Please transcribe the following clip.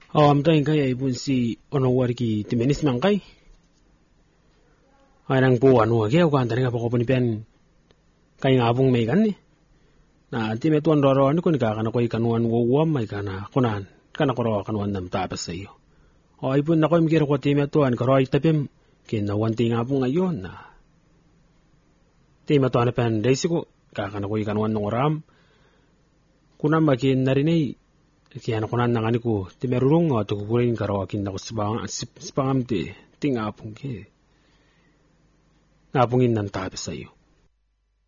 Amtayin kaya ibun si onowar ki timenis mangkay. Ay nang po ano agi ako kanta nga po punipen kay nga pong may kan ni. Na timetuan roro ano ko ni kakana ko ikanuan wawam ay kana kunan kana ko ro kanuan nam tapas sa iyo. O ibun na ko imkira ko timetuan ko roy tapim kinawanti nga po ngayon na. Timetuan na pen daisy ko kakana ko ikanuan ng oram. Kunan makin narinay kaya nakunan na nga ni ko, ti merurong nga, tukukurin karawakin na ko sa pangam ti ngapong ki. Ngapongin ng tabi sa iyo.